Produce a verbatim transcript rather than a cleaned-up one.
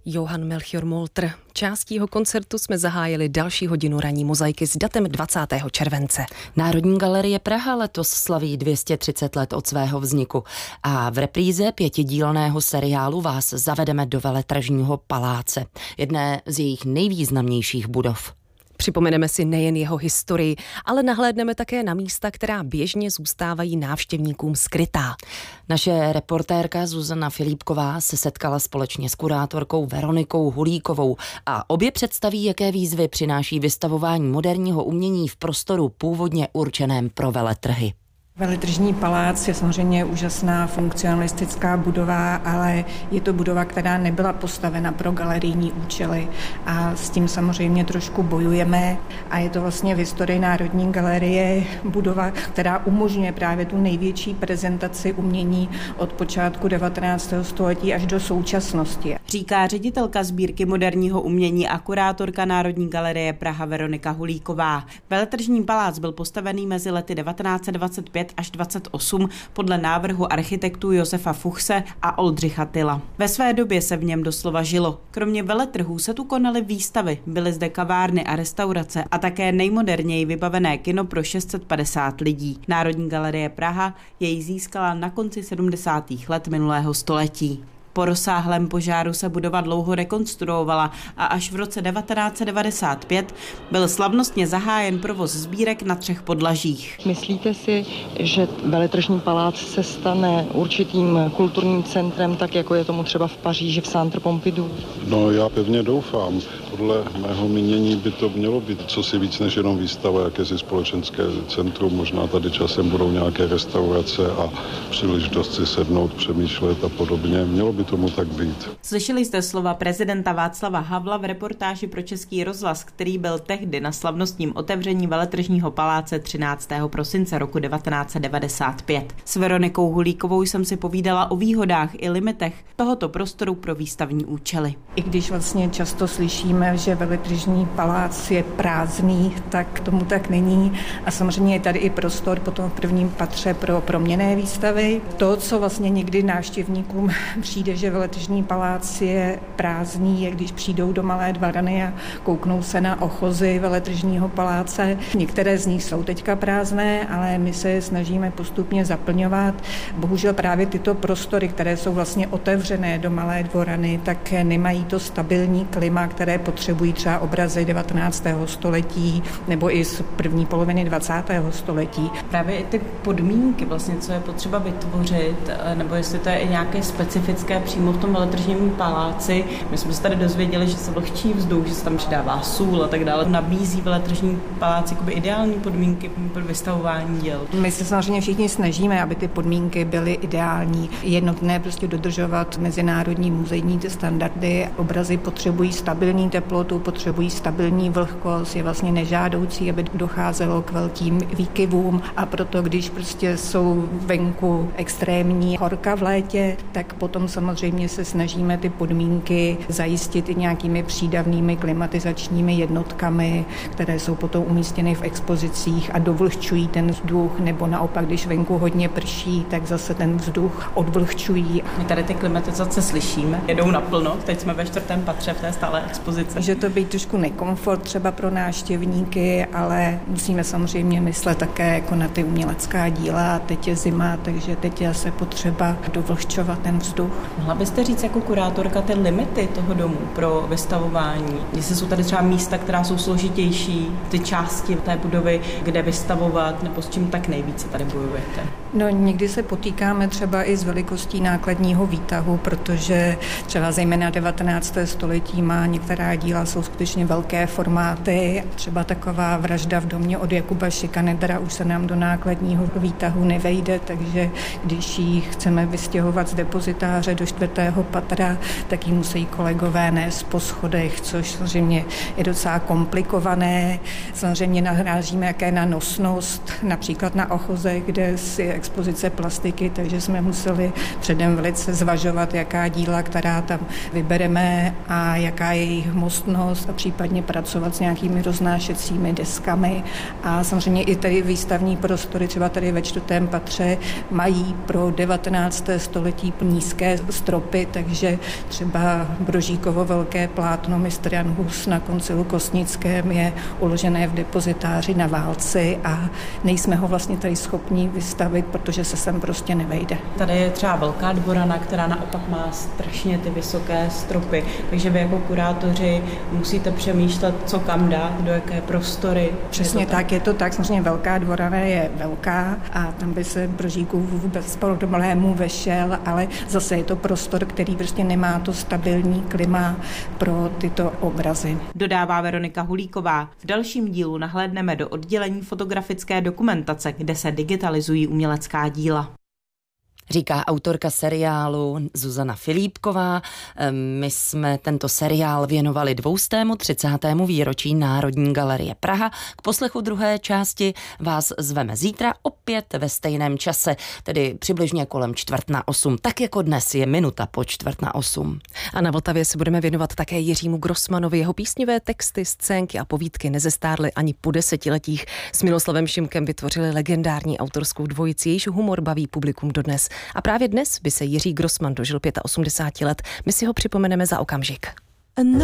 Johann Melchior Moltr. Částí jeho koncertu jsme zahájili další hodinu ranní mozaiky s datem dvacátého července. Národní galerie Praha letos slaví dvě stě třicet let od svého vzniku a v repríze pětidílného seriálu vás zavedeme do Veletržního paláce, jedné z jejich nejvýznamnějších budov. Připomeneme si nejen jeho historii, ale nahlédneme také na místa, která běžně zůstávají návštěvníkům skrytá. Naše reportérka Zuzana Filipková se setkala společně s kurátorkou Veronikou Hulíkovou a obě představí, jaké výzvy přináší vystavování moderního umění v prostoru původně určeném pro veletrhy. Veletržní palác je samozřejmě úžasná funkcionalistická budova, ale je to budova, která nebyla postavena pro galerijní účely a s tím samozřejmě trošku bojujeme a je to vlastně v historii Národní galerie budova, která umožňuje právě tu největší prezentaci umění od počátku devatenáctého století až do současnosti. Říká ředitelka sbírky moderního umění a kurátorka Národní galerie Praha Veronika Hulíková. Veletržní palác byl postavený mezi lety devatenáct set dvacet pět až dvacet osm podle návrhu architektů Josefa Fuchse a Oldřicha Tyla. Ve své době se v něm doslova žilo. Kromě veletrhů se tu konaly výstavy, byly zde kavárny a restaurace a také nejmoderněji vybavené kino pro šest set padesát lidí. Národní galerie Praha jej získala na konci sedmdesátých let minulého století. Po rozsáhlém požáru se budova dlouho rekonstruovala a až v roce devatenáct set devadesát pět byl slavnostně zahájen provoz sbírek na třech podlažích. Myslíte si, že Veletržní palác se stane určitým kulturním centrem, tak jako je tomu třeba v Paříži v Centre Pompidou? No, já pevně doufám. Podle mého mínění by to mělo být cosi víc než jenom výstava, jakési společenské centrum. Možná tady časem budou nějaké restaurace a příležitost si sednout, přemýšlet a podobně. Mělo by tomu tak být. Slyšeli jste slova prezidenta Václava Havla v reportáži pro Český rozhlas, který byl tehdy na slavnostním otevření Veletržního paláce třináctého prosince roku devatenáct set devadesát pět. S Veronikou Hulíkovou jsem si povídala o výhodách i limitech tohoto prostoru pro výstavní účely. I když vlastně často slyšíme, že Veletržní palác je prázdný, tak tomu tak není. A samozřejmě je tady i prostor potom v prvním patře pro proměnné výstavy. To, co vlastně někdy návštěvníkům přijde, že Veletržní palác je prázdný, je když přijdou do Malé Dvarany a kouknou se na ochozy Veletržního paláce. Některé z nich jsou teďka prázdné, ale my se je snažíme postupně zaplňovat. Bohužel právě tyto prostory, které jsou vlastně otevřené do Malé Dvorany, tak nemají to stabilní klima, které potřebují třeba obrazy devatenáctého století nebo i z první poloviny dvacátého století. Právě i ty podmínky, vlastně, co je potřeba vytvořit, nebo jestli to je i nějaké specifické přímo v tom Veletržním paláci. My jsme se tady dozvěděli, že se vlhčí vzduch, že se tam přidává sůl a tak dále. Nabízí Veletržní palác jakoby ideální podmínky pro vystavování děl. My se samozřejmě všichni snažíme, aby ty podmínky byly ideální. Je nutné prostě dodržovat mezinárodní muzejní standardy. Obrazy potřebují stabilní teplotu, potřebují stabilní vlhkost, je vlastně nežádoucí, aby docházelo k velkým výkyvům a proto, když prostě jsou venku extrémní horka v létě, tak potom samozřejmě se snažíme ty podmínky zajistit i nějakými přídavnými klimatizačními jednotkami, které jsou potom umístěny v expozicích a dovlhčují ten vzduch, nebo naopak, když venku hodně prší, tak zase ten vzduch odvlhčují. My tady ty klimatizace slyšíme, jedou naplno, teď jsme ve čtvrtém patře v té stále expozici. Může to být trošku nekomfort třeba pro návštěvníky, ale musíme samozřejmě myslet také jako na ty umělecká díla. Teď je zima, takže teď je se potřeba dovlhčovat ten vzduch. Mohla byste říct jako kurátorka ty limity toho domu pro vystavování? Jestli jsou tady třeba místa, která jsou složitější, ty části té budovy, kde vystavovat, nebo s čím tak nejvíce tady bojujete? No, někdy se potýkáme třeba i s velikostí nákladního výtahu, protože třeba zejména devatenáctého století má některá díla jsou skutečně velké formáty. Třeba taková Vražda v domě od Jakuba Šikanedra už se nám do nákladního výtahu nevejde, takže když ji chceme vystěhovat z depozitáře do čtvrtého patra, tak ji musí kolegové nést po schodech, což samozřejmě je docela komplikované. Samozřejmě narážíme jaké na nosnost, například na ochoze, kde si expozice plastiky, takže jsme museli předem velice zvažovat, jaká díla, která tam vybereme a jaká je jejich hmotnost a případně pracovat s nějakými roznášecími deskami. A samozřejmě i tady výstavní prostory, třeba tady ve čtvrtém patře, mají pro devatenácté století nízké stropy, takže třeba Brožíkovo velké plátno mistr Jan Hus na koncilu kostnickém je uložené v depozitáři na Válci a nejsme ho vlastně tady schopni vystavit, protože se sem prostě nevejde. Tady je třeba velká dvorana, která naopak má strašně ty vysoké stropy, takže vy jako kurátoři musíte přemýšlet, co kam dát, do jaké prostory. Přesně je tak? tak, je to tak, samozřejmě velká dvorana je velká a tam by se Brožíkův vůbec problémů vešel, ale zase je to prostor, který prostě nemá to stabilní klima pro tyto obrazy. Dodává Veronika Hulíková. V dalším dílu nahlédneme do oddělení fotografické dokumentace, kde se digitalizují umělecká díla. Říká autorka seriálu Zuzana Filipková. My jsme tento seriál věnovali dvoustému třicátému výročí Národní galerie Praha. K poslechu druhé části vás zveme zítra opět ve stejném čase, tedy přibližně kolem čtvrt na osm. Tak jako dnes je minuta po čtvrt na osm. A na Vltavě se budeme věnovat také Jiřímu Grossmanovi. Jeho písnivé texty, scénky a povídky nezestárly ani po desetiletích. S Miloslavem Šimkem vytvořili legendární autorskou dvojici, jejíž humor baví publikum dodnes. A právě dnes by se Jiří Grossman dožil osmdesáti pěti let. My si ho připomeneme za okamžik.